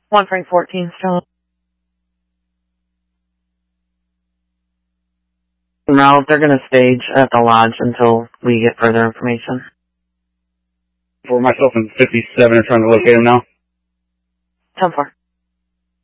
1 Frank 14 still. No, they're going to stage at the lodge until we get further information. For myself and 57 are trying to locate him now. 10-4.